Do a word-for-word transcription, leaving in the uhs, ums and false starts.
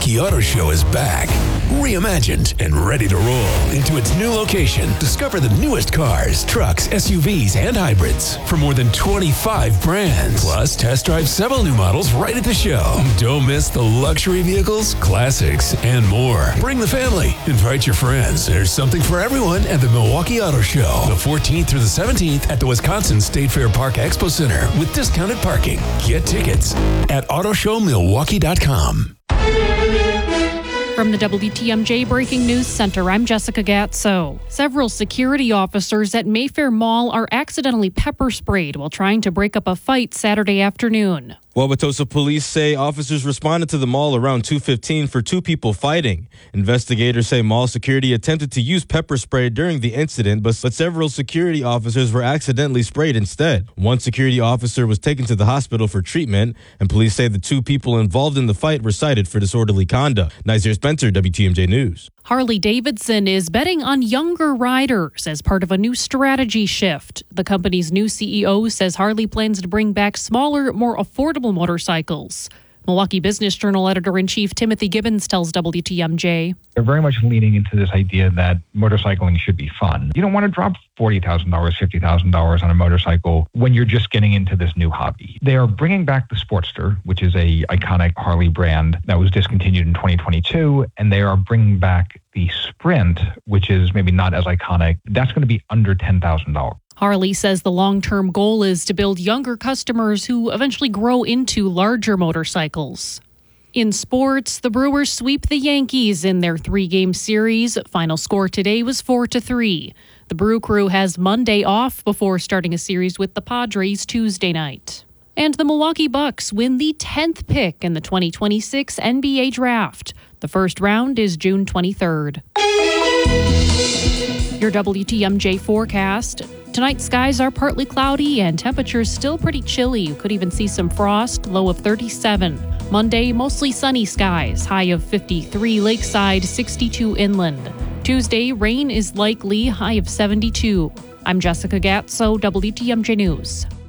Milwaukee Auto Show is back, reimagined and ready to roll into its new location. Discover the newest cars, trucks, S U Vs, and hybrids from more than twenty-five brands. Plus, test drive several new models right at the show. Don't miss the luxury vehicles, classics, and more. Bring the family. Invite your friends. There's something for everyone at the Milwaukee Auto Show. The fourteenth through the seventeenth at the Wisconsin State Fair Park Expo Center with discounted parking. Get tickets at auto show milwaukee dot com. From the W T M J Breaking News Center, I'm Jessica Gatso. Several security officers at Mayfair Mall are accidentally pepper sprayed while trying to break up a fight Saturday afternoon. Wauwatosa police say officers responded to the mall around two fifteen for two people fighting. Investigators say mall security attempted to use pepper spray during the incident, but, but several security officers were accidentally sprayed instead. One security officer was taken to the hospital for treatment, and police say the two people involved in the fight were cited for disorderly conduct. Nazir Spencer, W T M J News. Harley-Davidson is betting on younger riders as part of a new strategy shift. The company's new C E O says Harley plans to bring back smaller, more affordable motorcycles. Milwaukee Business Journal editor-in-chief Timothy Gibbons tells W T M J. They're very much leaning into this idea that motorcycling should be fun. You don't want to drop forty thousand dollars, fifty thousand dollars on a motorcycle when you're just getting into this new hobby. They are bringing back the Sportster, which is a iconic Harley brand that was discontinued in twenty twenty-two, and they are bringing back the Sprint, which is maybe not as iconic. That's going to be under ten thousand dollars. Harley says the long-term goal is to build younger customers who eventually grow into larger motorcycles. In sports, the Brewers sweep the Yankees in their three-game series. Final score today was four to three. The Brew Crew has Monday off before starting a series with the Padres Tuesday night. And the Milwaukee Bucks win the tenth pick in the twenty twenty-six N B A Draft. The first round is June twenty-third. Your W T M J forecast. Tonight, skies are partly cloudy and temperatures still pretty chilly. You could even see some frost, low of thirty-seven. Monday, mostly sunny skies, high of fifty-three lakeside, sixty-two inland. Tuesday, rain is likely, high of seventy-two. I'm Jessica Gatso, W T M J News.